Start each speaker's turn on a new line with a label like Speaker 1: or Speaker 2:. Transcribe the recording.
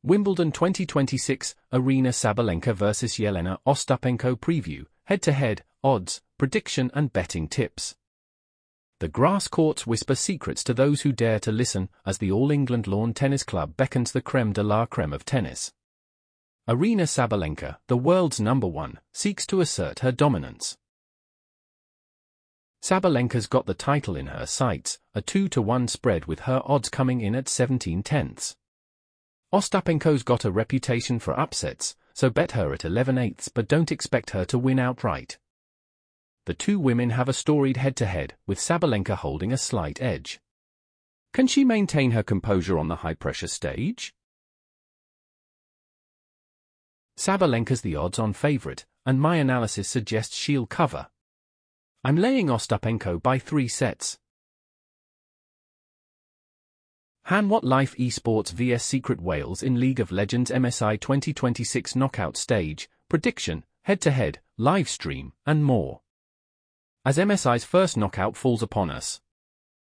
Speaker 1: Wimbledon 2026, Aryna Sabalenka vs Jelena Ostapenko preview, head-to-head, odds, prediction and betting tips. The grass courts whisper secrets to those who dare to listen as the All England Lawn Tennis Club beckons the creme de la creme of tennis. Aryna Sabalenka, the world's #1, seeks to assert her dominance. Sabalenka's got the title in her sights, a 2-to-1 spread with her odds coming in at 17/10. Ostapenko's got a reputation for upsets, so bet her at 11/8 but don't expect her to win outright. The two women have a storied head-to-head, with Sabalenka holding a slight edge. Can she maintain her composure on the high-pressure stage? Sabalenka's the odds-on favorite, and my analysis suggests she'll cover. I'm laying Ostapenko by 3 sets. Hanwha Life Esports vs Secret Wales in League of Legends MSI 2026 knockout stage, prediction, head-to-head, live stream, and more. As MSI's first knockout falls upon us,